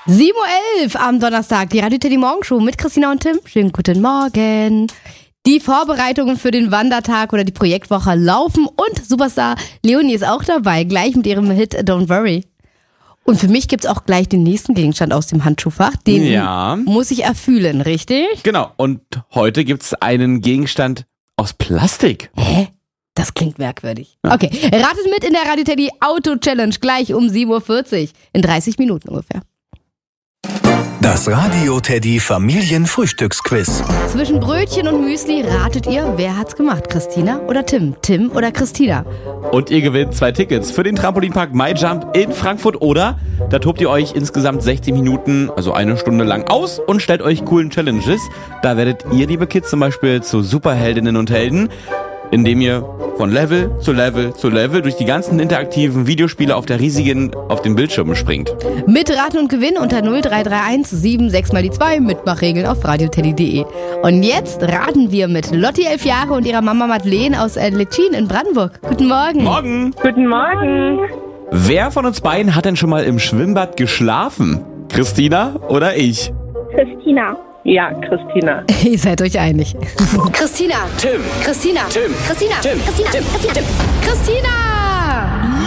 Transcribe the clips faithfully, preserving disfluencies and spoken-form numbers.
sieben Uhr elf am Donnerstag, die Radio Teddy Morgenshow mit Christina und Tim. Schönen guten Morgen. Die Vorbereitungen für den Wandertag oder die Projektwoche laufen und Superstar Leonie ist auch dabei, gleich mit ihrem Hit Don't Worry. Und für mich gibt's auch gleich den nächsten Gegenstand aus dem Handschuhfach. Den ja. muss ich erfühlen, richtig? Genau, und heute gibt's einen Gegenstand aus Plastik. Hä? Das klingt merkwürdig. Ja. Okay, ratet mit in der Radio Teddy Auto Challenge gleich um sieben Uhr vierzig. In dreißig Minuten ungefähr. Das Radio Teddy Familienfrühstücksquiz. Zwischen Brötchen und Müsli ratet ihr, wer hat's gemacht? Christina oder Tim? Tim oder Christina? Und ihr gewinnt zwei Tickets für den Trampolinpark MyJump in Frankfurt oder da tobt ihr euch insgesamt sechzig Minuten, also eine Stunde lang aus und stellt euch coolen Challenges. Da werdet ihr, liebe Kids, zum Beispiel zu Superheldinnen und Helden, indem ihr von Level zu Level zu Level durch die ganzen interaktiven Videospiele auf der riesigen, auf den Bildschirmen springt. Mitraten und Gewinn unter null drei drei eins sieben sechs mal die zwei, Mitmachregeln auf radioteddy punkt de. Und jetzt raten wir mit Lotti, elf Jahre, und ihrer Mama Madeleine aus Letschin in Brandenburg. Guten Morgen. Morgen. Guten Morgen. Wer von uns beiden hat denn schon mal im Schwimmbad geschlafen? Christina oder ich? Christina. Ja, Christina. Ihr seid euch einig. Christina. Tim. Christina. Tim. Christina. Tim. Christina. Tim. Christina. Tim. Christina!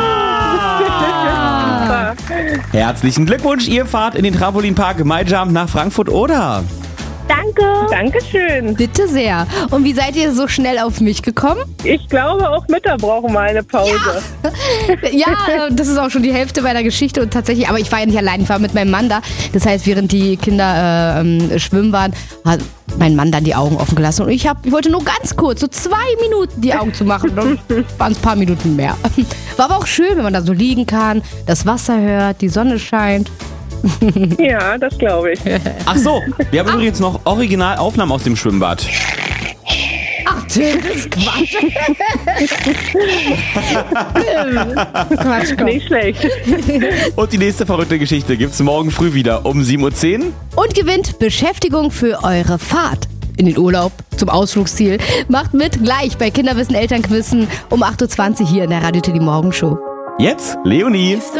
Ja! Herzlichen Glückwunsch, ihr fahrt in den Trampolinpark MyJump nach Frankfurt oder? Danke. Dankeschön. Bitte sehr. Und wie seid ihr so schnell auf mich gekommen? Ich glaube, auch Mütter brauchen mal eine Pause. Ja, das ist auch schon die Hälfte meiner Geschichte und tatsächlich, aber ich war ja nicht allein, ich war mit meinem Mann da. Das heißt, während die Kinder äh, ähm, schwimmen waren, hat mein Mann dann die Augen offen gelassen und ich, hab, ich wollte nur ganz kurz, so zwei Minuten die Augen zu machen. Dann waren es ein paar Minuten mehr. War aber auch schön, wenn man da so liegen kann, das Wasser hört, die Sonne scheint. Ja, das glaube ich. Ach so, wir haben übrigens noch Originalaufnahmen aus dem Schwimmbad. Ach, Tim, das ist Quatsch. Quatsch, komm. Nicht schlecht. Und die nächste verrückte Geschichte gibt's morgen früh wieder um sieben Uhr zehn. Und gewinnt Beschäftigung für eure Fahrt in den Urlaub zum Ausflugsziel. Macht mit gleich bei Kinderwissen Elternquissen um acht Uhr zwanzig hier in der Radio Teddy Morgenshow. Jetzt Leonie.